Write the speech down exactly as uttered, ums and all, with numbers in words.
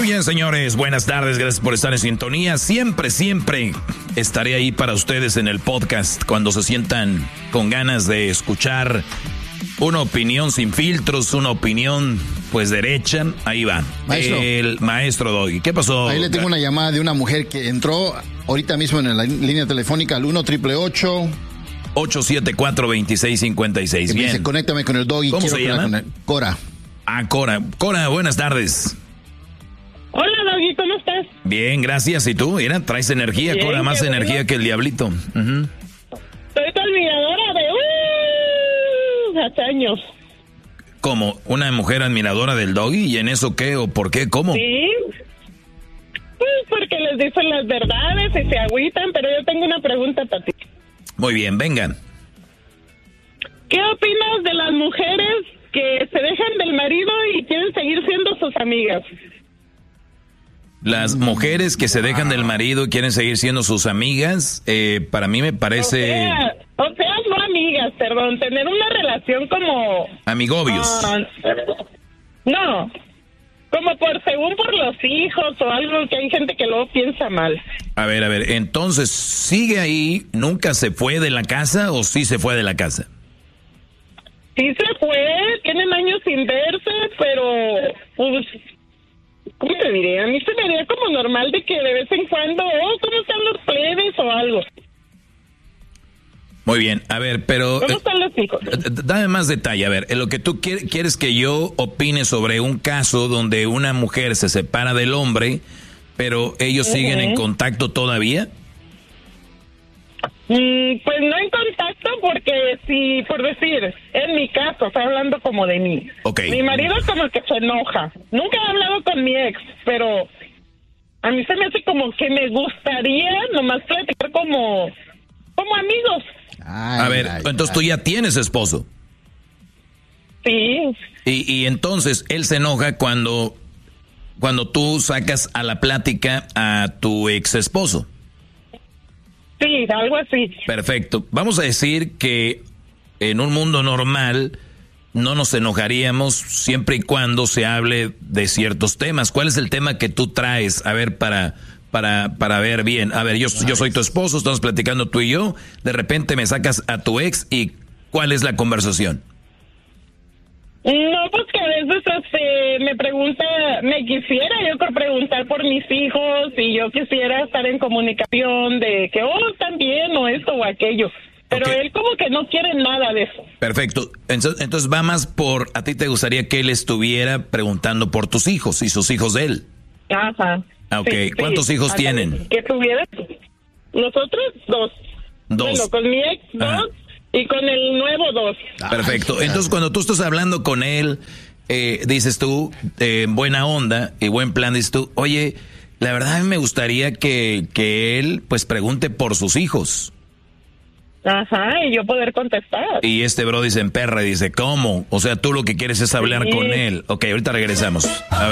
Muy bien, señores, buenas tardes, gracias por estar en sintonía. Siempre, siempre estaré ahí para ustedes en el podcast cuando se sientan con ganas de escuchar una opinión sin filtros, una opinión pues derecha. Ahí va, maestro. El maestro Doggy. ¿Qué pasó? Ahí le tengo una llamada de una mujer que entró ahorita mismo en la línea telefónica al uno, ocho ocho ocho. ocho siete cuatro, dos seis cinco seis. Bien. Dice, conéctame con el Doggy. ¿Cómo quiero se llama? Con él. Cora. Ah, Cora. Cora, buenas tardes. Hola, Doggy, ¿cómo estás? Bien, gracias. ¿Y tú? Mira, traes energía, Bien, Cora, más bueno. energía que el diablito. Uh-huh. Soy tu admiradora de uh, hace años. ¿Cómo? ¿Una mujer admiradora del Doggy? ¿Y en eso qué o por qué? ¿Cómo? Sí. Pues porque les dicen las verdades y se agüitan, pero yo tengo una pregunta para ti. Muy bien, vengan. ¿Qué opinas de las mujeres que se dejan del marido y quieren seguir siendo sus amigas? Las mujeres que se dejan del marido y quieren seguir siendo sus amigas, eh, para mí me parece... O sea, o sea, no amigas, perdón, tener una relación como... Amigobios. Uh, no, como por según por los hijos o algo que hay gente que luego piensa mal. A ver, a ver, entonces, ¿sigue ahí? ¿Nunca se fue de la casa o sí se fue de la casa? Sí se fue, tienen años sin verse, pero pues... ¿Cómo te diré? A mí se me haría como normal de que de vez en cuando, oh, ¿cómo están los plebes o algo? Muy bien, a ver, pero... ¿Cómo están los hijos? Eh, dame más detalle, a ver, en lo que tú quieres, quieres que yo opine sobre un caso donde una mujer se separa del hombre, pero ellos uh-huh. siguen en contacto todavía. Mm, pues no en contacto porque si, por decir, en mi caso, estoy hablando como de mí. Okay. Mi marido como que se enoja. Nunca he hablado con mi ex, pero a mí se me hace como que me gustaría nomás platicar como, como amigos. Ay, a ver, ay, entonces ay. Tú ya tienes esposo. Sí. Y, y entonces él se enoja cuando, cuando tú sacas a la plática a tu ex esposo. Sí, algo así. Perfecto. Vamos a decir que en un mundo normal no nos enojaríamos siempre y cuando se hable de ciertos temas. ¿Cuál es el tema que tú traes? A ver, para para para ver bien. A ver, yo, nice. yo soy tu esposo, estamos platicando tú y yo. De repente me sacas a tu ex y ¿cuál es la conversación? No, pues que a veces este, me pregunta, me quisiera yo por preguntar por mis hijos y yo quisiera estar en comunicación de que, oh, están bien o esto o aquello. Pero okay. Él como que no quiere nada de eso. Perfecto. Entonces, entonces va más por, a ti te gustaría que él estuviera preguntando por tus hijos y sus hijos de él. Ajá. Ok, sí, ¿cuántos sí. hijos Ajá. tienen? Que tuviera, nosotros dos. Dos. Bueno, con mi ex Ajá. dos. Y con el nuevo dos. Perfecto. Entonces, cuando tú estás hablando con él, eh, dices tú, eh, buena onda y buen plan, dices tú, oye, la verdad a mí me gustaría que, que él, pues, pregunte por sus hijos. Ajá, y yo poder contestar. Y este bro dice en perra y dice, ¿cómo? O sea, tú lo que quieres es hablar sí. con él. Ok, ahorita regresamos. A ver.